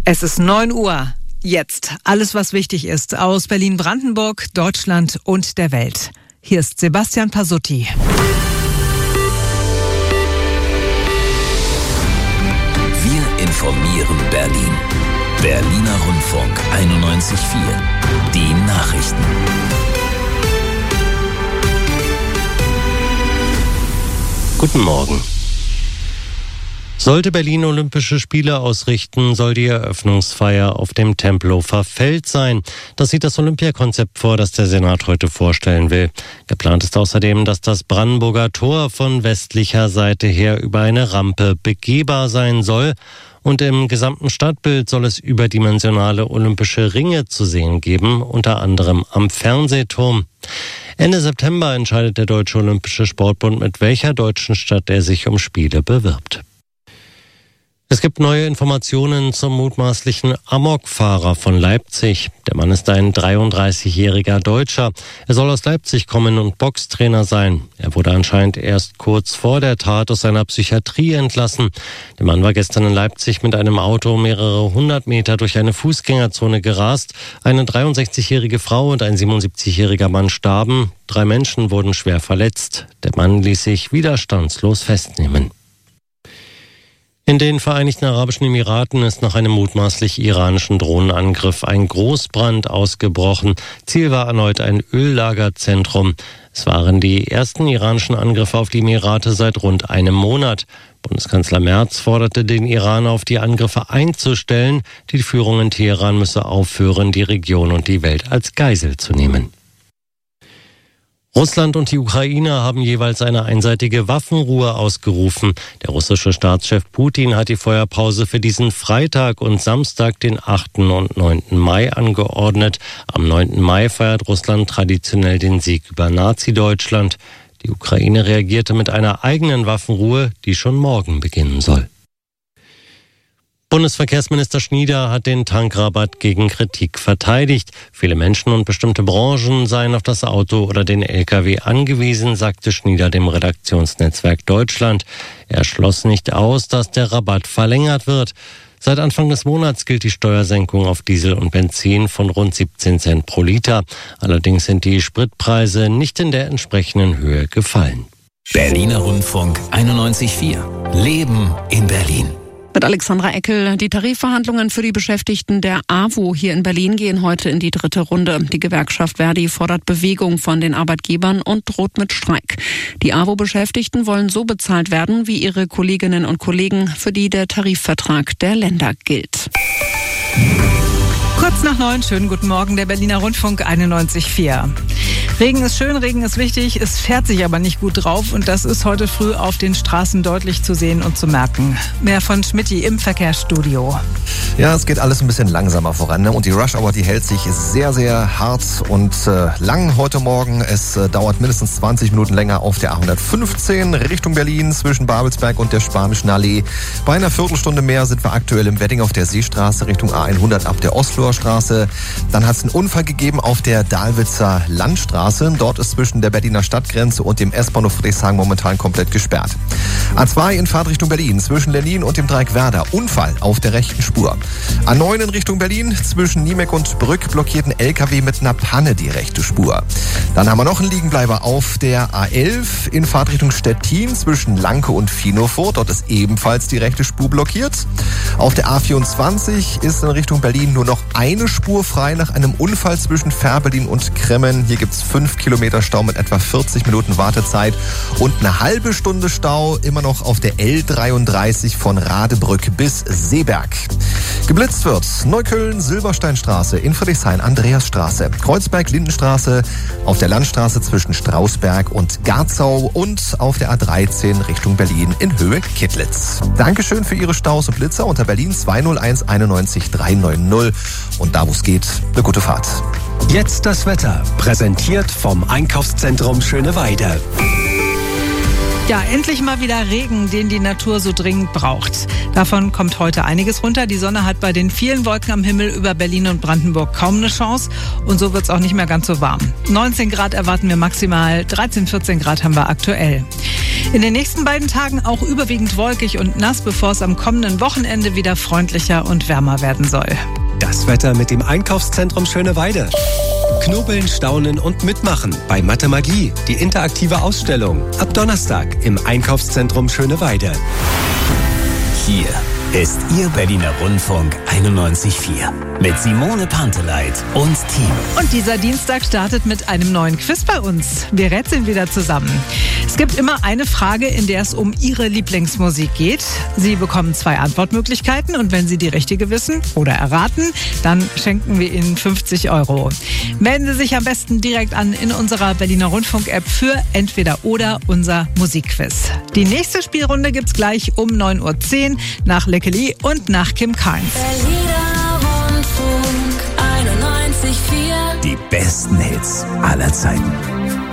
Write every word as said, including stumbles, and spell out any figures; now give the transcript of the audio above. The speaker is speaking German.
Es ist neun Uhr. Jetzt alles, was wichtig ist aus Berlin-Brandenburg, Deutschland und der Welt. Hier ist Sebastian Pasutti. Wir informieren Berlin. Berliner Rundfunk einundneunzig Komma vier. Die Nachrichten. Guten Morgen. Sollte Berlin Olympische Spiele ausrichten, soll die Eröffnungsfeier auf dem Tempelhofer Feld sein. Das sieht das Olympiakonzept vor, das der Senat heute vorstellen will. Geplant ist außerdem, dass das Brandenburger Tor von westlicher Seite her über eine Rampe begehbar sein soll. Und im gesamten Stadtbild soll es überdimensionale olympische Ringe zu sehen geben, unter anderem am Fernsehturm. Ende September entscheidet der Deutsche Olympische Sportbund, mit welcher deutschen Stadt er sich um Spiele bewirbt. Es gibt neue Informationen zum mutmaßlichen Amokfahrer von Leipzig. Der Mann ist ein dreiunddreißigjähriger Deutscher. Er soll aus Leipzig kommen und Boxtrainer sein. Er wurde anscheinend erst kurz vor der Tat aus seiner Psychiatrie entlassen. Der Mann war gestern in Leipzig mit einem Auto mehrere hundert Meter durch eine Fußgängerzone gerast. Eine dreiundsechzigjährige Frau und ein siebenundsiebzigjähriger Mann starben. Drei Menschen wurden schwer verletzt. Der Mann ließ sich widerstandslos festnehmen. In den Vereinigten Arabischen Emiraten ist nach einem mutmaßlich iranischen Drohnenangriff ein Großbrand ausgebrochen. Ziel war erneut ein Öllagerzentrum. Es waren die ersten iranischen Angriffe auf die Emirate seit rund einem Monat. Bundeskanzler Merz forderte den Iran auf, die Angriffe einzustellen. Die Führung in Teheran müsse aufhören, die Region und die Welt als Geisel zu nehmen. Russland und die Ukraine haben jeweils eine einseitige Waffenruhe ausgerufen. Der russische Staatschef Putin hat die Feuerpause für diesen Freitag und Samstag, den achten und neunten Mai, angeordnet. Am neunten Mai feiert Russland traditionell den Sieg über Nazi-Deutschland. Die Ukraine reagierte mit einer eigenen Waffenruhe, die schon morgen beginnen soll. Bundesverkehrsminister Schnieder hat den Tankrabatt gegen Kritik verteidigt. Viele Menschen und bestimmte Branchen seien auf das Auto oder den L K W angewiesen, sagte Schnieder dem Redaktionsnetzwerk Deutschland. Er schloss nicht aus, dass der Rabatt verlängert wird. Seit Anfang des Monats gilt die Steuersenkung auf Diesel und Benzin von rund siebzehn Cent pro Liter. Allerdings sind die Spritpreise nicht in der entsprechenden Höhe gefallen. Berliner Rundfunk einundneunzig Komma vier. Leben in Berlin. Mit Alexandra Eckel. Die Tarifverhandlungen für die Beschäftigten der A W O hier in Berlin gehen heute in die dritte Runde. Die Gewerkschaft Verdi fordert Bewegung von den Arbeitgebern und droht mit Streik. Die A W O-Beschäftigten wollen so bezahlt werden wie ihre Kolleginnen und Kollegen, für die der Tarifvertrag der Länder gilt. Kurz nach neun, schönen guten Morgen, der Berliner Rundfunk einundneunzig Komma vier. Regen ist schön, Regen ist wichtig, es fährt sich aber nicht gut drauf und das ist heute früh auf den Straßen deutlich zu sehen und zu merken. Mehr von Schmidti im Verkehrsstudio. Ja, es geht alles ein bisschen langsamer voran, ne? Und die Rush Hour, die hält sich sehr, sehr hart und äh, lang heute Morgen. Es äh, dauert mindestens zwanzig Minuten länger auf der A hundertfünfzehn Richtung Berlin zwischen Babelsberg und der Spanischen Allee. Bei einer Viertelstunde mehr sind wir aktuell im Wedding auf der Seestraße Richtung A hundert ab der Osloer Straße. Dann hat es einen Unfall gegeben auf der Dahlwitzer Landstraße. Dort ist zwischen der Berliner Stadtgrenze und dem S-Bahnhof Friedrichshagen momentan komplett gesperrt. A zwei in Fahrtrichtung Berlin zwischen Lenin und dem Dreieck Werder. Unfall auf der rechten Spur. A neun in Richtung Berlin zwischen Niemek und Brück blockierten L K W mit einer Panne die rechte Spur. Dann haben wir noch einen Liegenbleiber auf der A elf in Fahrtrichtung Stettin zwischen Lanke und Finofurt. Dort ist ebenfalls die rechte Spur blockiert. Auf der A vierundzwanzig ist in Richtung Berlin nur noch eine Spur frei nach einem Unfall zwischen Fährberlin und Kremmen. Hier gibt es fünf Kilometer Stau mit etwa vierzig Minuten Wartezeit und eine halbe Stunde Stau immer noch auf der L dreiunddreißig von Radebrück bis Seeberg. Geblitzt wird Neukölln, Silbersteinstraße, in Friedrichshain, Andreasstraße, Kreuzberg, Lindenstraße, auf der Landstraße zwischen Strausberg und Garzau und auf der A dreizehn Richtung Berlin in Höhe Kittlitz. Dankeschön für Ihre Staus und Blitzer unter Berlin zwei null eins einundneunzig dreihundertneunzig und da, wo es geht, eine gute Fahrt. Jetzt das Wetter, präsentiert vom Einkaufszentrum Schöneweide. Ja, endlich mal wieder Regen, den die Natur so dringend braucht. Davon kommt heute einiges runter. Die Sonne hat bei den vielen Wolken am Himmel über Berlin und Brandenburg kaum eine Chance. Und so wird es auch nicht mehr ganz so warm. neunzehn Grad erwarten wir maximal, dreizehn, vierzehn Grad haben wir aktuell. In den nächsten beiden Tagen auch überwiegend wolkig und nass, bevor es am kommenden Wochenende wieder freundlicher und wärmer werden soll. Das Wetter mit dem Einkaufszentrum Schöneweide. Knobeln, staunen und mitmachen bei Mathe Magie, die interaktive Ausstellung. Ab Donnerstag im Einkaufszentrum Schöneweide. Hier ist Ihr Berliner Rundfunk einundneunzig Komma vier mit Simone Panteleit und Team. Und dieser Dienstag startet mit einem neuen Quiz bei uns. Wir rätseln wieder zusammen. Es gibt immer eine Frage, in der es um Ihre Lieblingsmusik geht. Sie bekommen zwei Antwortmöglichkeiten und wenn Sie die richtige wissen oder erraten, dann schenken wir Ihnen fünfzig Euro. Melden Sie sich am besten direkt an in unserer Berliner Rundfunk-App für entweder oder unser Musikquiz. Die nächste Spielrunde gibt's gleich um neun Uhr zehn nach Leckeli und nach Kim Carnes. Berliner Rundfunk einundneunzig Komma vier. Die besten Hits aller Zeiten.